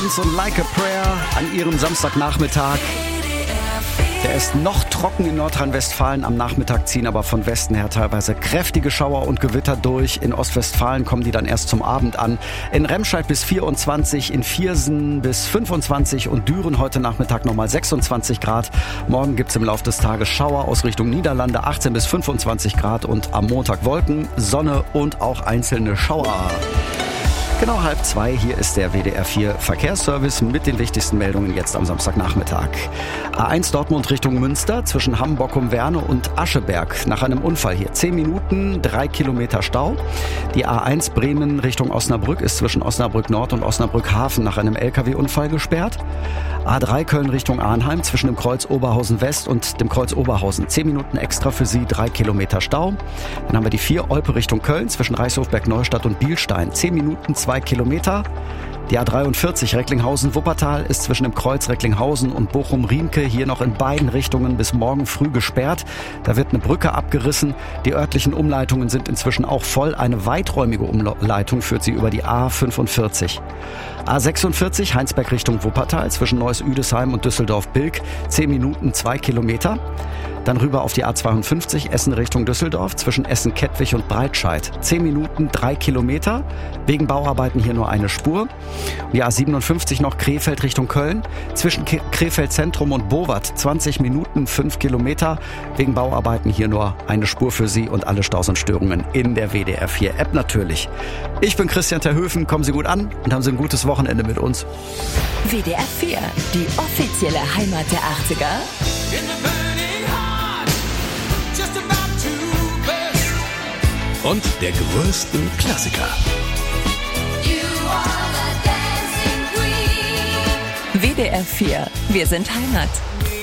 Prince und Like a Prayer an ihrem Samstagnachmittag. Der ist noch trocken in Nordrhein-Westfalen. Am Nachmittag ziehen aber von Westen her teilweise kräftige Schauer und Gewitter durch. In Ostwestfalen kommen die dann erst zum Abend an. In Remscheid bis 24, in Viersen bis 25 und Düren heute Nachmittag nochmal 26 Grad. Morgen gibt's im Laufe des Tages Schauer aus Richtung Niederlande, 18 bis 25 Grad und am Montag Wolken, Sonne und auch einzelne Schauer. Genau 1:30, hier ist der WDR 4 Verkehrsservice mit den wichtigsten Meldungen jetzt am Samstagnachmittag. A1 Dortmund Richtung Münster zwischen Hamburg-Werne und Ascheberg. Nach einem Unfall hier 10 Minuten, 3 Kilometer Stau. Die A1 Bremen Richtung Osnabrück ist zwischen Osnabrück Nord und Osnabrück Hafen nach einem LKW-Unfall gesperrt. A3 Köln Richtung Arnheim zwischen dem Kreuz Oberhausen West und dem Kreuz Oberhausen. 10 Minuten extra für Sie, 3 Kilometer Stau. Dann haben wir die 4 Olpe Richtung Köln zwischen Reichshofberg Neustadt und Bielstein. 10 Minuten, 2 Kilometer. Die A43 Recklinghausen-Wuppertal ist zwischen dem Kreuz Recklinghausen und Bochum-Riemke hier noch in beiden Richtungen bis morgen früh gesperrt. Da wird eine Brücke abgerissen. Die örtlichen Umleitungen sind inzwischen auch voll. Eine weiträumige Umleitung führt sie über die A45. A46 Heinsberg Richtung Wuppertal zwischen Neuss-Üdesheim und Düsseldorf-Bilk. 10 Minuten, 2 Kilometer. Dann rüber auf die A52 Essen Richtung Düsseldorf zwischen Essen-Kettwig und Breitscheid. 10 Minuten, 3 Kilometer. Wegen Bauarbeiten hier nur eine Spur. Die A57 noch Krefeld Richtung Köln. Zwischen Krefeld Zentrum und Bowat 20 Minuten, 5 Kilometer. Wegen Bauarbeiten hier nur eine Spur für Sie und alle Staus und Störungen in der WDR 4 App natürlich. Ich bin Christian Terhöfen. Kommen Sie gut an und haben Sie ein gutes Wochenende mit uns. WDR 4, die offizielle Heimat der 80er. Und der größten Klassiker. WDR 4, wir sind Heimat.